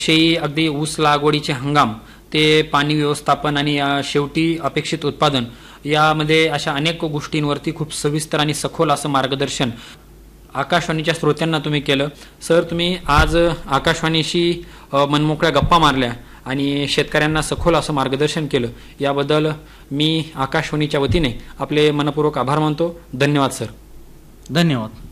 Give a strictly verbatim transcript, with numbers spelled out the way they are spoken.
शेळी अगदी ऊस लागवडीचे हंगाम ते पाणी व्यवस्थापन आणि अ, शेवटी अपेक्षित उत्पादन यामध्ये अशा अनेक गोष्टींवरती खूप सविस्तर आणि सखोल असं मार्गदर्शन आकाशवाणीच्या श्रोत्यांना तुम्ही केलं. सर, तुम्ही आज आकाशवाणीशी अ, मनमोकळ्या गप्पा मारल्या आणि शेतकऱ्यांना सखोल असं मार्गदर्शन केलं. याबद्दल मी आकाशवाणीच्या वतीने आपले मनपूर्वक आभार मानतो. धन्यवाद सर. धन्यवाद.